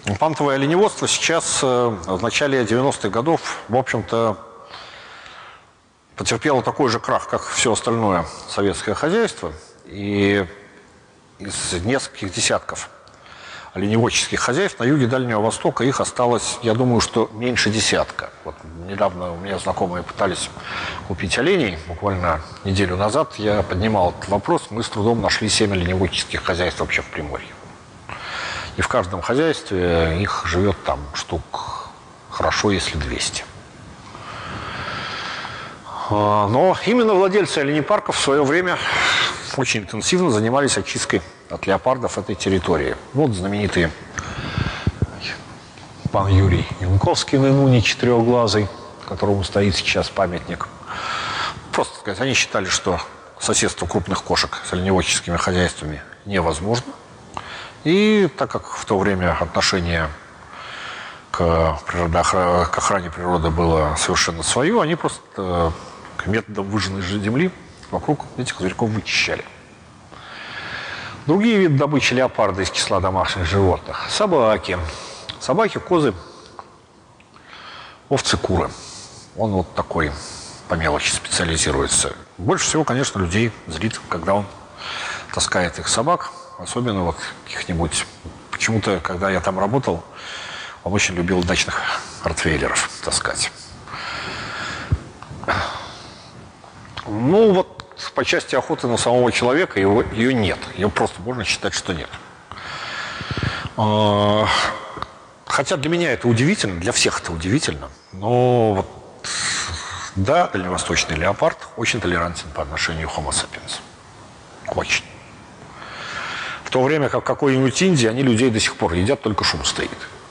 Пантовое оленеводство сейчас, в начале 90-х годов, в общем-то, потерпело такой же крах, как все остальное советское хозяйство. И из нескольких десятков оленеводческих хозяйств на юге Дальнего Востока их осталось, я думаю, что меньше десятка. Вот недавно у меня знакомые пытались купить оленей, буквально неделю назад я поднимал этот вопрос, мы с трудом нашли 7 оленеводческих хозяйств вообще в Приморье. И в каждом хозяйстве их живет там штук, хорошо, если 200. Но именно владельцы оленепарков в свое время очень интенсивно занимались очисткой от леопардов этой территории. Вот знаменитый пан Юрий Янковский на Нуне четырехглазый, которому стоит сейчас памятник. Просто сказать, они считали, что соседство крупных кошек с оленеводческими хозяйствами невозможно. И так как в то время отношение к охране природы было совершенно свое, они просто методом выжженной земли вокруг этих зверьков вычищали. Другие виды добычи леопарда из числа домашних животных. Собаки. Собаки, козы, овцы, куры. Он вот такой по мелочи специализируется. Больше всего, конечно, людей злит, когда он таскает их собак. Особенно вот каких-нибудь... Почему-то, когда я там работал, он очень любил дачных ротвейлеров таскать. Ну, вот по части охоты на самого человека ее нет. Ее просто можно считать, что нет. Хотя для меня это удивительно, для всех это удивительно. Но вот, да, дальневосточный леопард очень толерантен по отношению к Homo sapiens. Очень. В то время как в какой-нибудь Индии они людей до сих пор едят, только шум стоит.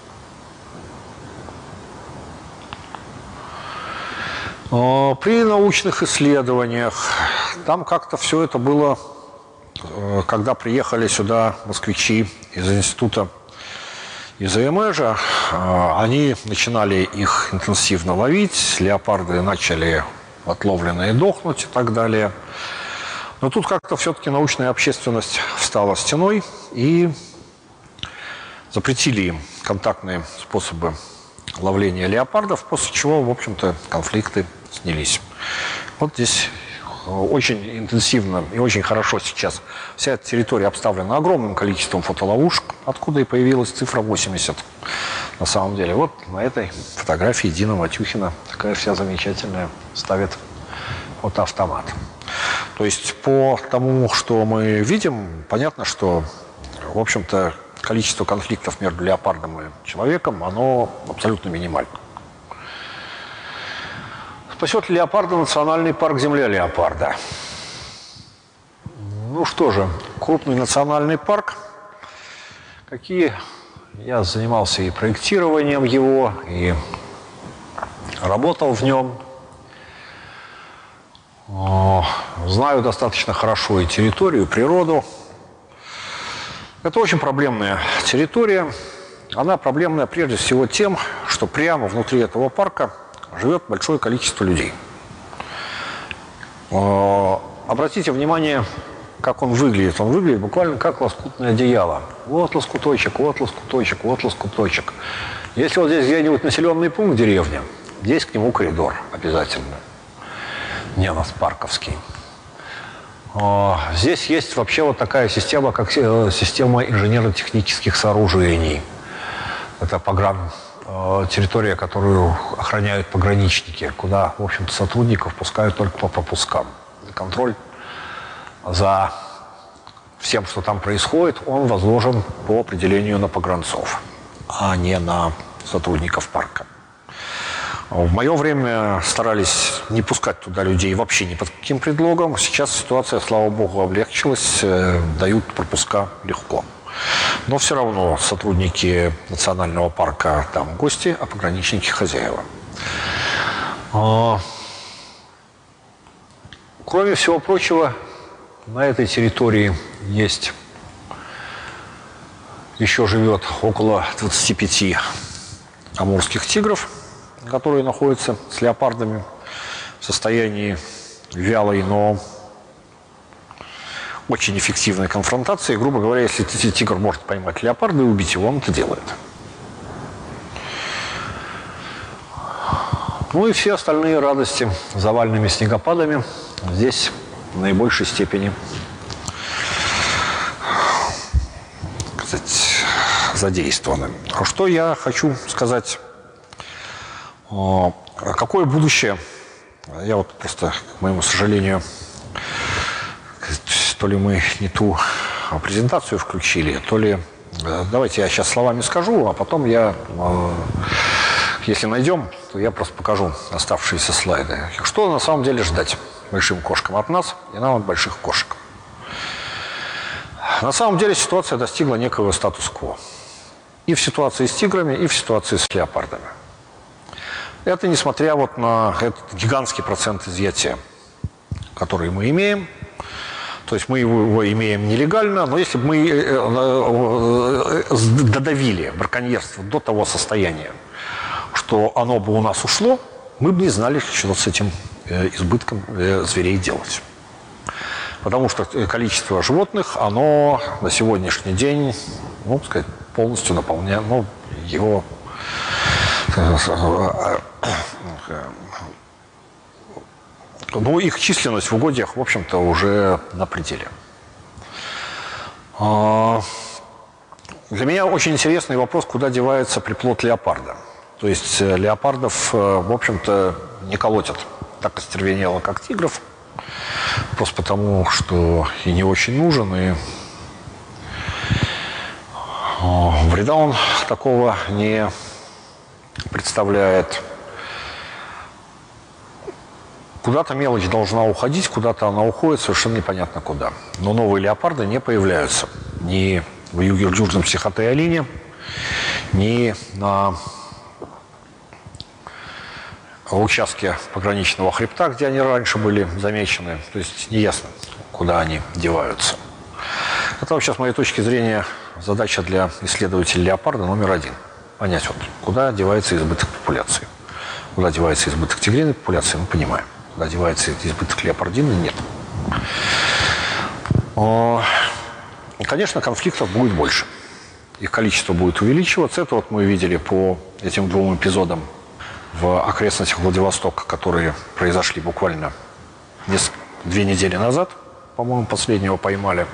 При научных исследованиях там как-то все это было, когда приехали сюда москвичи из института, из АМЭЖа, они начинали их интенсивно ловить, леопарды начали отловленные дохнуть и так далее. Но тут как-то все-таки научная общественность встала стеной и запретили им контактные способы ловления леопардов, после чего, в общем-то, конфликты снялись. Вот здесь очень интенсивно и очень хорошо сейчас вся эта территория обставлена огромным количеством фотоловушек, откуда и появилась цифра 80. На самом деле, вот на этой фотографии Дина Матюхина, такая вся замечательная, ставит фотоавтомат. То есть по тому, что мы видим, понятно, что, в общем-то, количество конфликтов между леопардом и человеком, оно абсолютно минимально. Спасет ли леопарда национальный парк «Земля леопарда»? Ну что же, крупный национальный парк. Какие? Я занимался и проектированием его, и работал в нем. Знаю достаточно хорошо и территорию, и природу. Это очень проблемная территория. Она проблемная прежде всего тем, что прямо внутри этого парка живет большое количество людей. Обратите внимание, как он выглядит. Он выглядит буквально как лоскутное одеяло. Вот лоскуточек, вот лоскуточек, вот лоскуточек. Если вот здесь где-нибудь населенный пункт, деревня, здесь к нему коридор обязательно. Ненас-Парковский. Здесь есть вообще вот такая система, как система инженерно-технических сооружений. Это территория, которую охраняют пограничники, куда, в общем-то, сотрудников пускают только по пропускам. Контроль за всем, что там происходит, он возложен по определению на погранцов, а не на сотрудников парка. В мое время старались не пускать туда людей вообще ни под каким предлогом. Сейчас ситуация, слава богу, облегчилась, дают пропуска легко. Но все равно сотрудники национального парка там гости, а пограничники хозяева. Кроме всего прочего, на этой территории еще живет около 25 амурских тигров, которые находятся с леопардами в состоянии вялой, но очень эффективной конфронтации. Грубо говоря, если тигр может поймать леопарда и убить его, он это делает. Ну и все остальные радости заваленными снегопадами здесь в наибольшей степени, так сказать, задействованы. Что я хочу сказать, какое будущее, я вот просто, к моему сожалению, то ли мы не ту презентацию включили, то ли... Давайте я сейчас словами скажу, а потом я, если найдем, то я просто покажу оставшиеся слайды. Что на самом деле ждать большим кошкам от нас и нам от больших кошек? На самом деле ситуация достигла некого статус-кво. И в ситуации с тиграми, и в ситуации с леопардами. Это несмотря вот на этот гигантский процент изъятия, который мы имеем. То есть мы его имеем нелегально, но если бы мы додавили браконьерство до того состояния, что оно бы у нас ушло, мы бы не знали, что с этим избытком зверей делать. Потому что количество животных, оно на сегодняшний день, ну, так сказать, полностью наполняет, ну, его... Ну, их численность в угодьях, в общем-то, уже на пределе. Для меня очень интересный вопрос, куда девается приплод леопарда. То есть леопардов, в общем-то, не колотят так остервенело, как тигров. Просто потому, что и не очень нужен, и вреда он такого не представляет. Куда-то мелочь должна уходить, куда-то она уходит, совершенно непонятно куда. Но новые леопарды не появляются ни в Южном Сахалине, ни на участке пограничного хребта, где они раньше были замечены. То есть неясно, куда они деваются. Это вообще, с моей точки зрения, задача для исследователей леопарда номер один. Понять, вот, куда девается избыток популяции. Куда девается избыток тигриной популяции, мы понимаем. Куда девается избыток леопардины, нет. И, конечно, конфликтов будет больше. Их количество будет увеличиваться. Это вот мы видели по этим двум эпизодам в окрестностях Владивостока, которые произошли буквально 2 недели назад. По-моему, последнего поймали.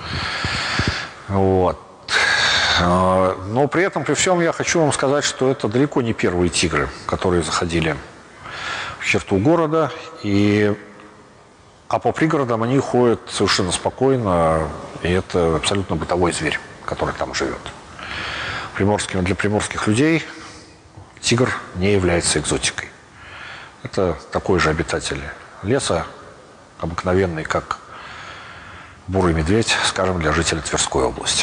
Вот. Но при этом, при всем, я хочу вам сказать, что это далеко не первые тигры, которые заходили в черту города. А по пригородам они ходят совершенно спокойно. И это абсолютно бытовой зверь, который там живет. Для приморских людей тигр не является экзотикой. Это такой же обитатель леса, обыкновенный, как бурый медведь, скажем, для жителей Тверской области.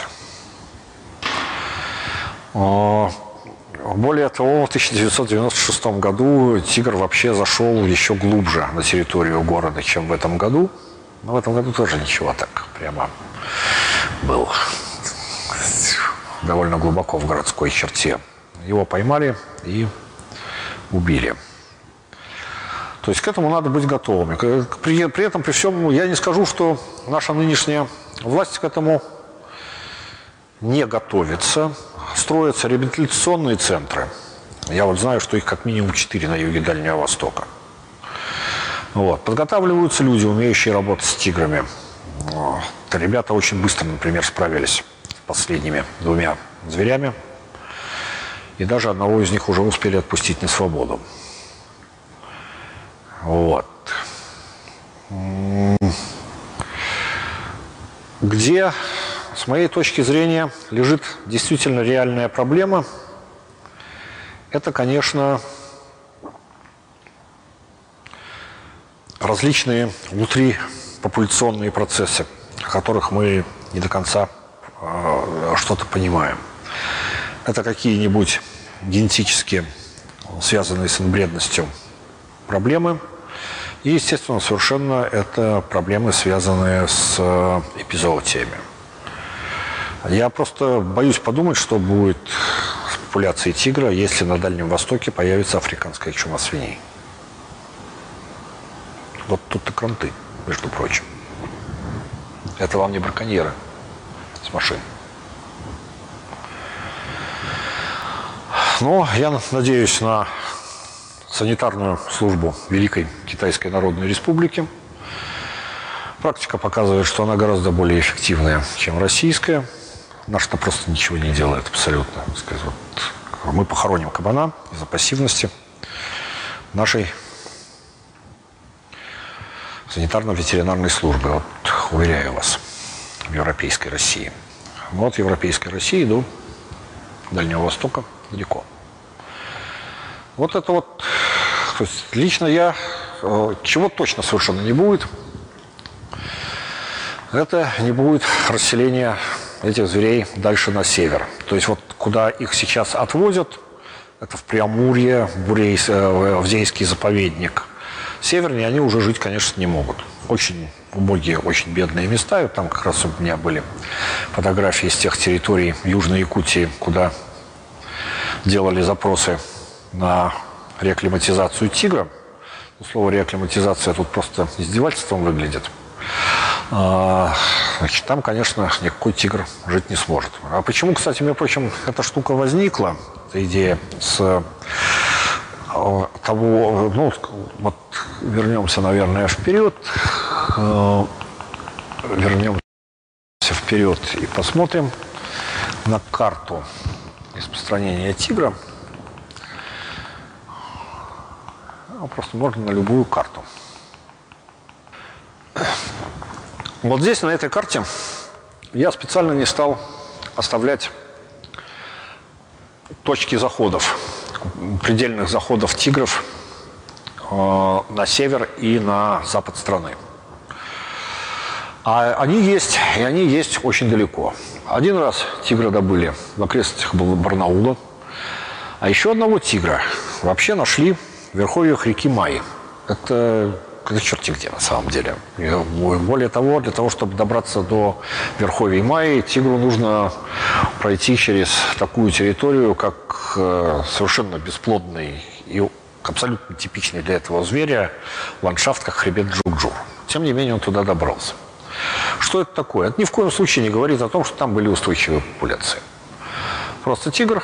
Более того, в 1996 году тигр вообще зашел еще глубже на территорию города, чем в этом году. Но в этом году тоже ничего так прямо был довольно глубоко в городской черте. Его поймали и убили. То есть к этому надо быть готовыми. При этом, при всем, я не скажу, что наша нынешняя власть к этому не готовится. Строятся реабилитационные центры. Я вот знаю, что их как минимум 4 на юге Дальнего Востока. Вот. Подготавливаются люди, умеющие работать с тиграми. Ребята очень быстро, например, справились с последними 2 зверями. И даже одного из них уже успели отпустить на свободу. Вот. Где, с моей точки зрения, лежит действительно реальная проблема, это, конечно, различные внутрипопуляционные процессы, о которых мы не до конца что-то понимаем. Это какие-нибудь генетически связанные с инбредностью проблемы. И, естественно, совершенно это проблемы, связанные с эпизоотиями. Я просто боюсь подумать, что будет с популяцией тигра, если на Дальнем Востоке появится африканская чума свиней. Вот тут и кранты, между прочим. Это вам не браконьеры с машин. Но я надеюсь на санитарную службу Великой Китайской Народной Республики. Практика показывает, что она гораздо более эффективная, чем российская. Наша-то просто ничего не делает абсолютно. Вот мы похороним кабана из-за пассивности нашей санитарно-ветеринарной службы. Вот, уверяю вас, в европейской России. Но от европейской России до Дальнего Востока далеко. Вот это вот, то есть лично я, чего точно совершенно не будет, это не будет расселения этих зверей дальше на север. То есть вот куда их сейчас отвозят, это в Преамурье, в Авдеевский заповедник. Севернее они уже жить, конечно, не могут. Очень убогие, очень бедные места. И там как раз у меня были фотографии из тех территорий Южной Якутии, куда делали запросы на реакклиматизацию тигра. Слово реакклиматизация тут просто издевательством выглядит. Значит, там, конечно, никакой тигр жить не сможет. А почему, кстати, между прочим, эта штука возникла, эта идея с того, ну, вот вернемся, наверное, вперед, и посмотрим на карту распространения тигра. Просто можно на любую карту. Вот здесь, на этой карте, я специально не стал оставлять точки заходов, предельных заходов тигров на север и на запад страны. А они есть, и они есть очень далеко. Один раз тигра добыли в окрестностях Барнаула, а еще одного тигра вообще нашли в верховьях реки Майи. Это черти где на самом деле. И более того, для того, чтобы добраться до верховья Майи, тигру нужно пройти через такую территорию, как совершенно бесплодный и абсолютно типичный для этого зверя ландшафт, как хребет Джуджур. Тем не менее, он туда добрался. Что это такое? Это ни в коем случае не говорит о том, что там были устойчивые популяции. Просто тигр,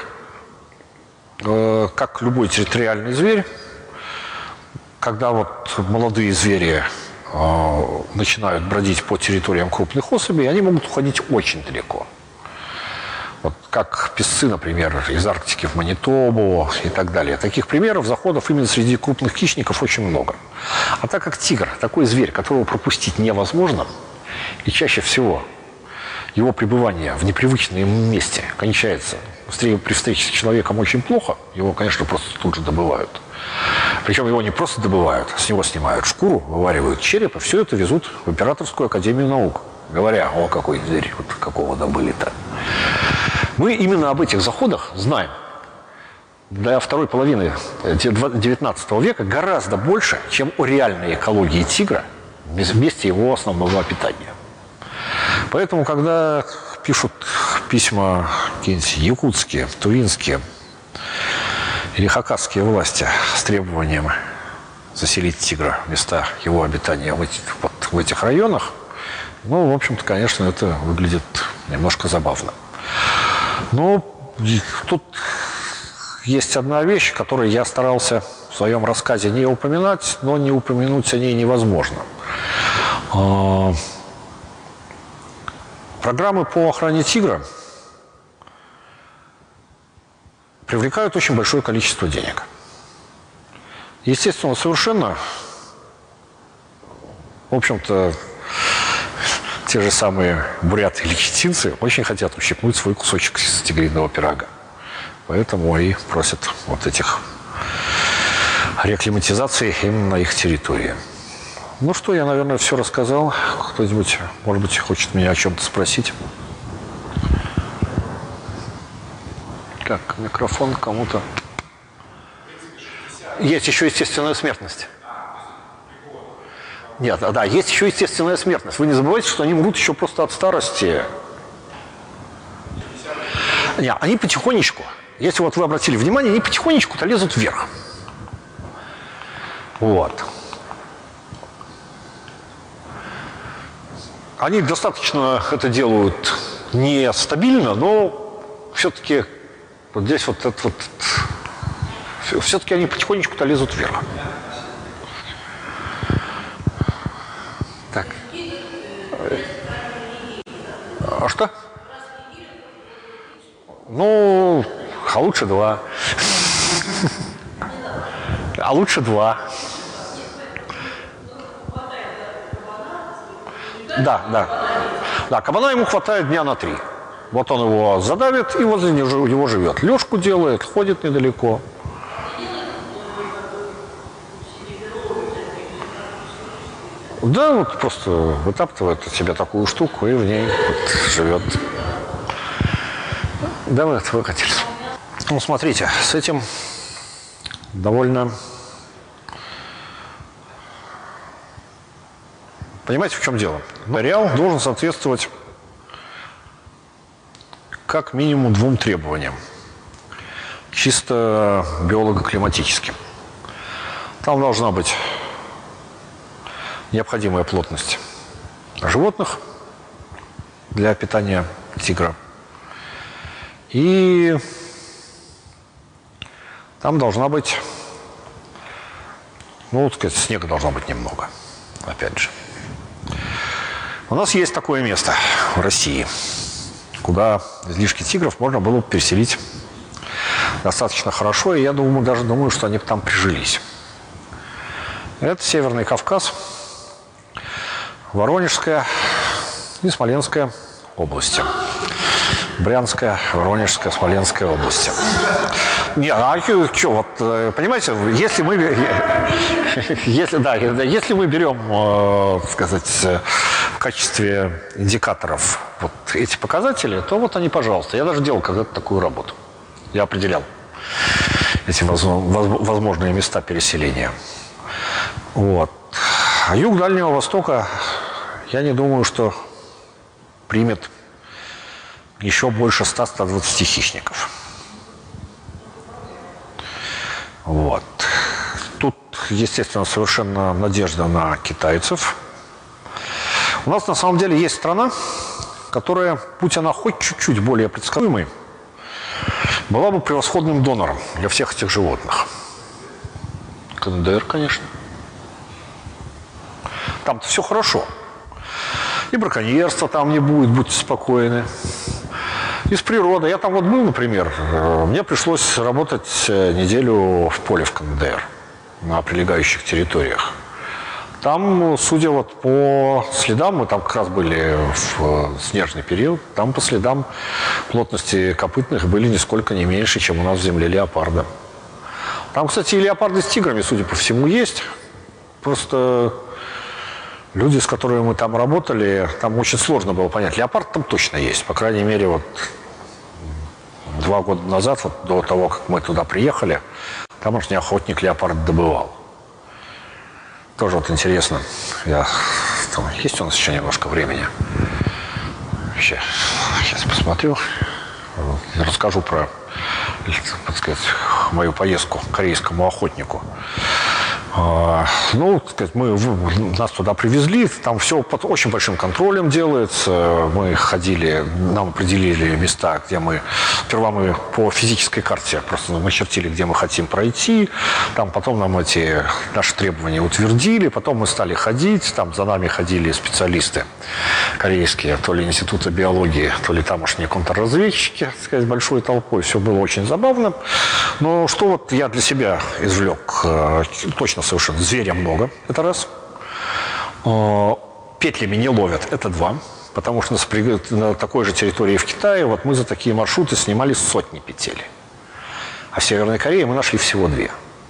как любой территориальный зверь, когда вот молодые звери начинают бродить по территориям крупных особей, они могут уходить очень далеко. Вот как песцы, например, из Арктики в Манитобу и так далее. Таких примеров заходов именно среди крупных хищников очень много. А так как тигр, такой зверь, которого пропустить невозможно, и чаще всего его пребывание в непривычном месте кончается при встрече с человеком очень плохо, его, конечно, просто тут же добывают. Причем его не просто добывают, с него снимают шкуру, вываривают череп, и все это везут в Императорскую академию наук, говоря: о, какой зверь, вот какого добыли-то. Мы именно об этих заходах знаем до второй половины XIX века гораздо больше, чем о реальной экологии тигра в месте его основного питания. Поэтому, когда пишут письма какие-нибудь якутские, тувинские или хакасские власти с требованием заселить тигра в места его обитания в этих районах, ну, в общем-то, конечно, это выглядит немножко забавно. Но тут есть одна вещь, которую я старался в своем рассказе не упоминать, но не упомянуть о ней невозможно. Программы по охране тигра привлекают очень большое количество денег. Естественно, совершенно, в общем-то, те же самые буряты или читинцы очень хотят ущипнуть свой кусочек с тигриного пирога. Поэтому и просят вот этих реакклиматизаций именно на их территории. Ну что, я, наверное, все рассказал. Кто-нибудь, может быть, хочет меня о чем-то спросить? Так, микрофон кому-то. Есть еще естественная смертность. Нет, да, есть еще естественная смертность. Вы не забывайте, что они мрут еще просто от старости. Нет, они потихонечку, если вот вы обратили внимание, они потихонечку-то лезут вверх. Вот. Они достаточно это делают нестабильно, но все-таки вот здесь вот этот вот все-таки они потихонечку-то лезут вверх. Так. А что? Ну, а лучше 2. А лучше 2. Да, да. Да, кабана ему хватает дня на 3. Вот он его задавит и возле него живет. Лёжку делает, ходит недалеко. Да, вот просто вытаптывает от себя такую штуку и в ней вот живет. Да, мы выкатились. Ну, смотрите, с этим довольно... Понимаете, в чем дело? Ареал должен соответствовать как минимум 2 требованиям. Чисто биолого-климатическим. Там должна быть необходимая плотность животных для питания тигра. И там должна быть, ну, так сказать, снега должно быть немного, опять же. У нас есть такое место в России, куда излишки тигров можно было бы переселить достаточно хорошо, и я думаю, что они там прижились. Это Северный Кавказ, Воронежская и Смоленская области. Брянская, Воронежская, Смоленская области. Не, а что, вот, понимаете, если мы берем, сказать, в качестве индикаторов вот эти показатели, то вот они, пожалуйста. Я даже делал когда-то такую работу. Я определял эти возможные места переселения. Вот. А юг Дальнего Востока, я не думаю, что примет еще больше 100-120 хищников. Вот. Тут, естественно, совершенно надежда на китайцев. У нас на самом деле есть страна, которая, будь она хоть чуть-чуть более предсказуемой, была бы превосходным донором для всех этих животных. КНДР, конечно. Там-то все хорошо. И браконьерства там не будет, будьте спокойны. Из природы. Я там вот был, например, мне пришлось работать неделю в поле в КНДР, на прилегающих территориях. Там, судя вот по следам, мы там как раз были в снежный период, там по следам плотности копытных были нисколько не меньше, чем у нас в земле леопарда. Там, кстати, и леопарды с тиграми, судя по всему, есть. Просто люди, с которыми мы там работали, там очень сложно было понять. Леопард там точно есть. По крайней мере, вот 2 года назад, вот до того, как мы туда приехали, тамошний охотник леопард добывал. Тоже вот интересно. Есть у нас еще немножко времени? Сейчас посмотрю. Расскажу про, так сказать, мою поездку к корейскому охотнику. Ну, так сказать, нас туда привезли, там все под очень большим контролем делается. Мы ходили, нам определили места, где сперва мы по физической карте просто мы чертили, где мы хотим пройти, там потом нам эти наши требования утвердили, потом мы стали ходить, там за нами ходили специалисты корейские, то ли института биологии, то ли тамошние контрразведчики, так сказать, большой толпой. Все было очень забавно. Но что вот я для себя извлек, точно совершенно, зверя много, это раз. Петлями не ловят, это 2. Потому что на такой же территории в Китае вот мы за такие маршруты снимали сотни петель. А в Северной Корее мы нашли всего 2.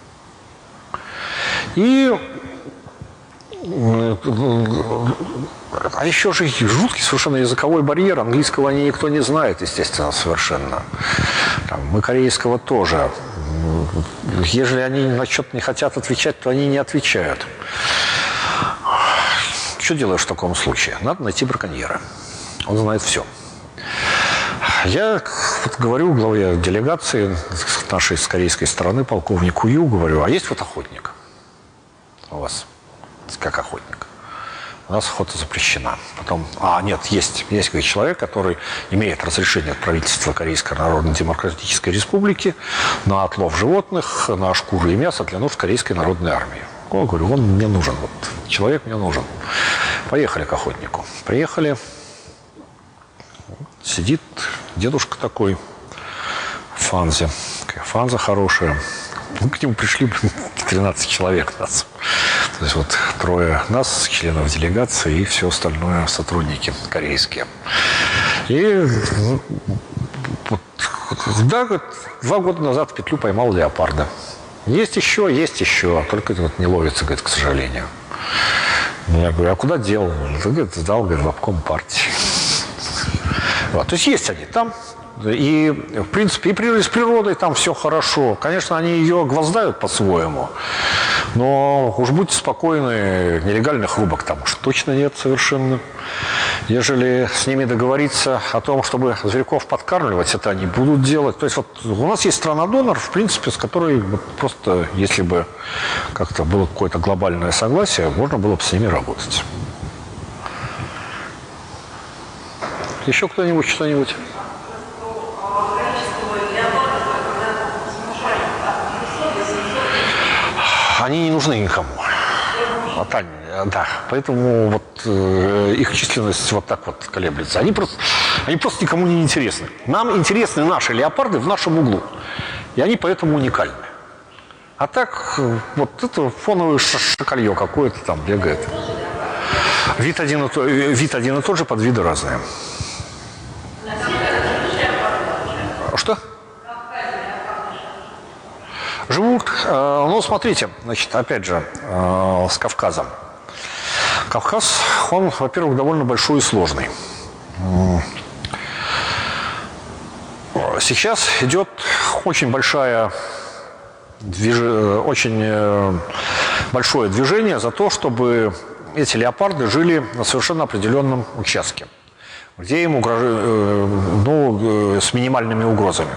А еще же жуткий совершенно языковой барьер. Английского никто не знает, естественно, совершенно. Мы корейского тоже. Если они на что-то не хотят отвечать, то они не отвечают. Что делаешь в таком случае? Надо найти браконьера. Он знает все. Я вот говорю главе делегации нашей с корейской стороны, полковнику Ю, говорю, а есть вот охотник у вас? Как охотник? у нас охота запрещена. Потом, нет, есть говорит, человек, который имеет разрешение от правительства Корейской Народно-Демократической Республики на отлов животных, на шкуры и мясо для нужд Корейской Народной Армии. Я говорю, он мне нужен, вот человек мне нужен. Поехали к охотнику. Приехали, сидит дедушка такой в фанзе. Фанза хорошая. Мы к нему пришли 13 человек нас. То есть вот 3 нас, членов делегации, и все остальное сотрудники корейские. И вот, да, 2 года назад в петлю поймал леопарда. Есть еще, только вот не ловится, говорит, к сожалению. Я говорю, а куда делал? Ты, говорит, сдал, говорит, в обком партии. Вот, то есть они там. И, в принципе, и с природой там все хорошо. Конечно, они ее гвоздают по-своему. Но уж будьте спокойны, нелегальных рубок там уж точно нет совершенно. Ежели с ними договориться о том, чтобы зверьков подкармливать, это они будут делать. То есть вот у нас есть страна-донор, в принципе, с которой вот просто, если бы как-то было какое-то глобальное согласие, можно было бы с ними работать. Еще кто-нибудь что-нибудь? Они не нужны никому. Да. Поэтому вот их численность вот так вот колеблется. Они просто никому не интересны. Нам интересны наши леопарды в нашем углу. И они поэтому уникальны. А так, вот это фоновое шакалье какое-то там бегает. Вид один и тот же, подвиды разные. Что? Живут, ну, смотрите, значит, опять же, с Кавказом. Кавказ, он, во-первых, довольно большой и сложный. Сейчас идет очень большое движение за то, чтобы эти леопарды жили на совершенно определенном участке, где им с минимальными угрозами.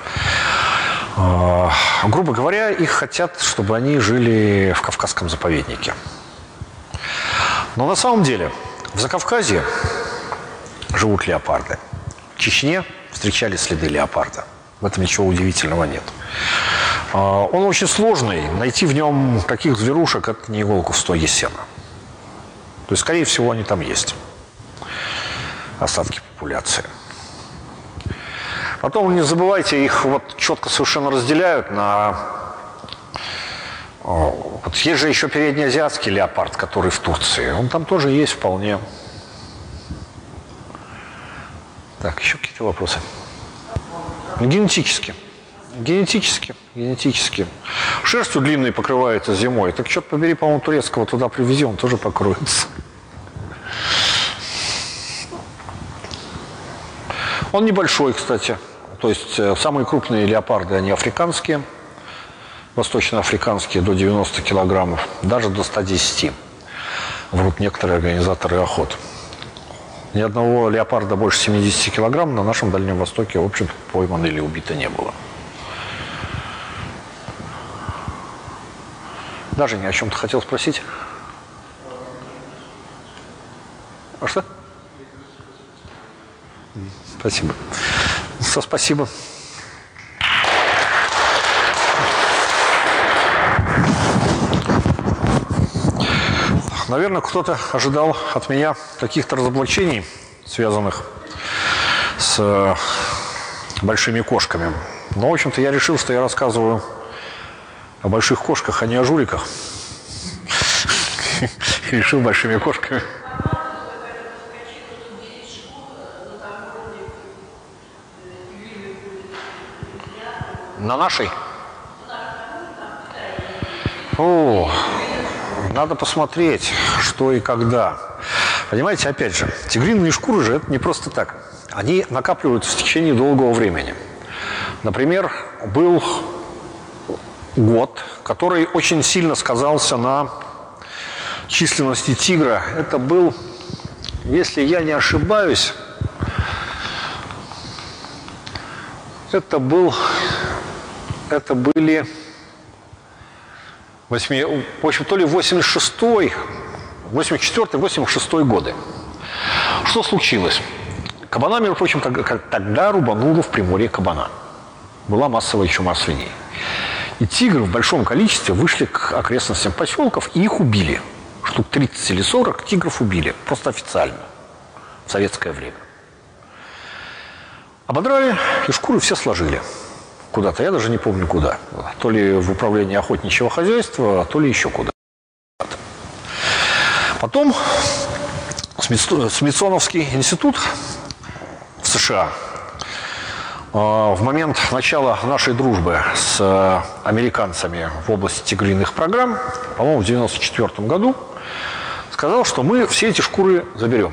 Грубо говоря, их хотят, чтобы они жили в Кавказском заповеднике. Но на самом деле в Закавказье живут леопарды. В Чечне встречались следы леопарда. В этом ничего удивительного нет. Он очень сложный. Найти в нем таких зверушек – это не иголку в стоге сена. То есть, скорее всего, они там есть. Остатки популяции. Потом, не забывайте, их вот четко совершенно разделяют на... Вот есть же еще переднеазиатский леопард, который в Турции. Он там тоже есть вполне. Так, еще какие-то вопросы? Генетически. Шерстью длинной покрывается зимой. Так, черт побери, по-моему, турецкого туда привези, он тоже покроется. Он небольшой, кстати. То есть самые крупные леопарды, они африканские, восточноафриканские, до 90 килограммов, даже до 110. Врут некоторые организаторы охот. Ни одного леопарда больше 70 килограмм на нашем Дальнем Востоке, в общем-то, поймано или убито не было. Даже ни о чем-то хотел спросить. А что? Спасибо. Спасибо. Наверное, кто-то ожидал от меня каких-то разоблачений, связанных с большими кошками. Но, в общем-то, я решил, что я рассказываю о больших кошках, а не о жуликах. Решил большими кошками. На нашей? О, надо посмотреть, что и когда. Понимаете, опять же, тигриные шкуры же это не просто так. Они накапливаются в течение долгого времени. Например, был год, который очень сильно сказался на численности тигра. Это был, если я не ошибаюсь, это были в общем, то ли 86-й, 84-86 годы. Что случилось? Кабана, между прочим, тогда рубануло в Приморье кабана. Была массовая чума свиней. И тигры в большом количестве вышли к окрестностям поселков, и их убили. Штук 30 или 40 тигров убили. Просто официально. В советское время. Ободрали, и шкуры все сложили. Куда-то, я даже не помню куда. То ли в управление охотничьего хозяйства, то ли еще куда-то. Потом Смитсоновский институт в США в момент начала нашей дружбы с американцами в области тигриных программ, по-моему, в 1994 году, сказал, что мы все эти шкуры заберем.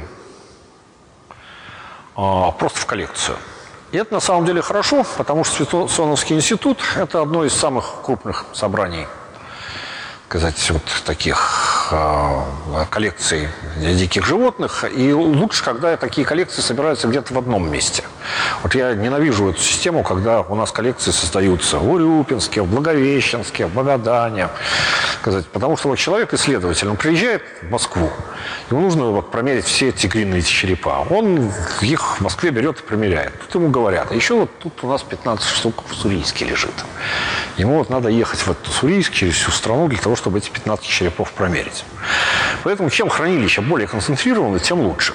Просто в коллекцию. И это на самом деле хорошо, потому что Смитсоновский институт – это одно из самых крупных собраний, сказать, вот таких коллекций диких животных. И лучше, когда такие коллекции собираются где-то в одном месте. Вот я ненавижу эту систему, когда у нас коллекции создаются в Урюпинске, в Благовещенске, в Магадане. Сказать, потому что вот человек-исследователь, он приезжает в Москву, ему нужно вот промерить все тигриные черепа. Он их в Москве берет и промеряет. Тут ему говорят, а еще вот тут у нас 15 штук в Уссурийске лежит. Ему вот надо ехать в этот Уссурийск через всю страну для того, чтобы эти 15 черепов промерить. Поэтому чем хранилище более концентрировано, тем лучше.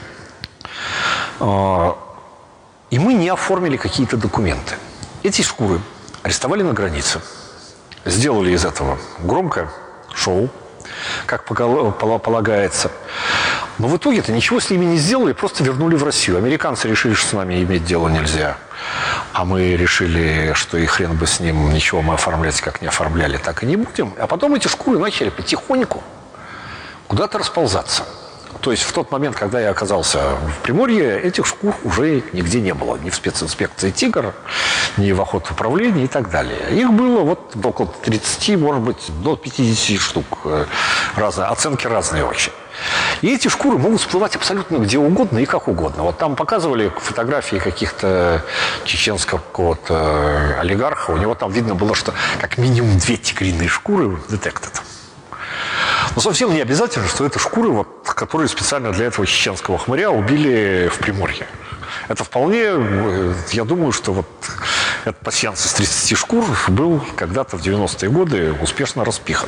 И мы не оформили какие-то документы. Эти шкуры арестовали на границе. Сделали из этого громкое шоу, как полагается. Но в итоге-то ничего с ними не сделали, просто вернули в Россию. Американцы решили, что с нами иметь дело нельзя. А мы решили, что и хрен бы с ним, ничего мы оформлять как не оформляли, так и не будем. А потом эти шкуры начали потихоньку куда-то расползаться. То есть в тот момент, когда я оказался в Приморье, этих шкур уже нигде не было. Ни в специнспекции «Тигр», ни в охотуправлении и так далее. Их было вот около 30, может быть, до 50 штук. Оценки разные очень. И эти шкуры могут всплывать абсолютно где угодно и как угодно. Вот там показывали фотографии каких-то чеченского какого-то олигарха. У него там видно было, что как минимум 2 тигриные шкуры detected. Но совсем не обязательно, что это шкуры, вот, которые специально для этого чеченского хмыря убили в Приморье. Это вполне, я думаю, что вот этот пасьянс из 30 шкур был когда-то в 90-е годы успешно распихан.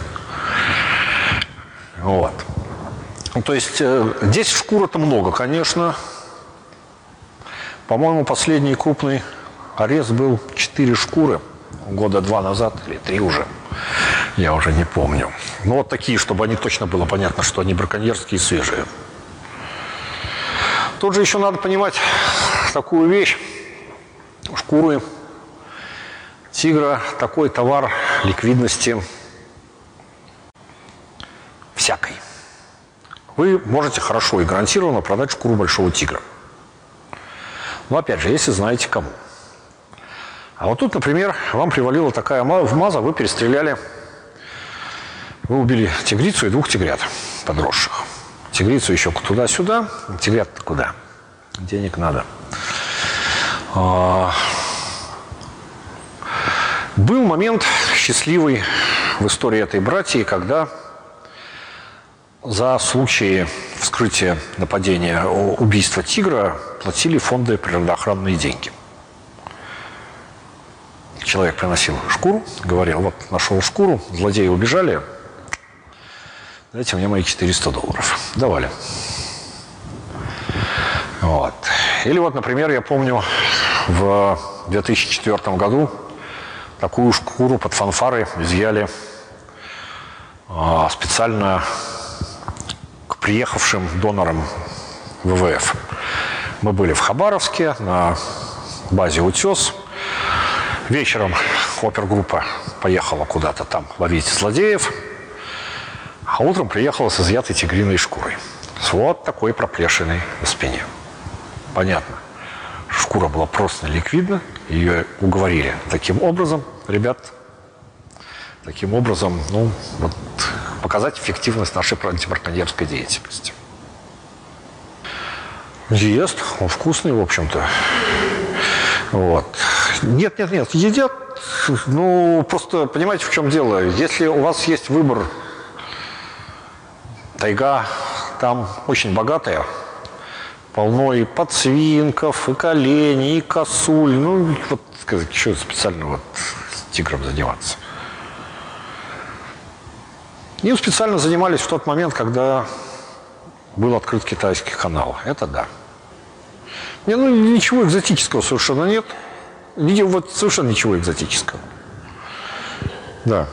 Вот. То есть 10 шкур – это много, конечно. По-моему, последний крупный арест был 4 шкуры года 2 назад или 3 уже. Я уже не помню. Но вот такие, чтобы они точно было понятно, что они браконьерские и свежие. Тут же еще надо понимать такую вещь. Шкуры тигра – такой товар ликвидности всякой. Вы можете хорошо и гарантированно продать шкуру большого тигра. Но опять же, если знаете кому. А вот тут, например, вам привалила такая вмаза, вы перестреляли, вы убили тигрицу и 2 тигрят подросших. Тигрицу еще туда-сюда, тигрят-то куда? Денег надо. Был момент счастливый в истории этой братьи, когда за случаи вскрытия нападения, убийства тигра платили фонды природоохранные деньги. Человек приносил шкуру, говорил, вот нашел шкуру, злодеи убежали, дайте мне мои $400. Давали. Вот. Или вот, например, я помню, в 2004 году такую шкуру под фанфары изъяли специально к приехавшим донорам ВВФ. Мы были в Хабаровске на базе «Утес». Вечером опергруппа поехала куда-то там ловить злодеев, а утром приехала с изъятой тигриной шкурой. С вот такой проплешиной на спине. Понятно. Шкура была просто ликвидна, ее уговорили таким образом, ребят, таким образом, ну, вот, показать эффективность нашей антибраконьерской деятельности. Ест, он вкусный, в общем-то. Вот. Нет, едят. Ну, просто понимаете, в чем дело. Если у вас есть выбор тайга, там очень богатая. Полно и подсвинков, и коленей, и косуль. Ну, вот сказать, что специально вот с тигром заниматься. Им специально занимались в тот момент, когда был открыт Китайский канал. Это да. Не, ну, ничего экзотического совершенно нет. Вот совершенно ничего экзотического. Да.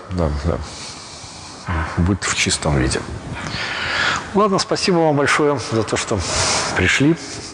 Быт в чистом виде. Ладно, спасибо вам большое за то, что пришли.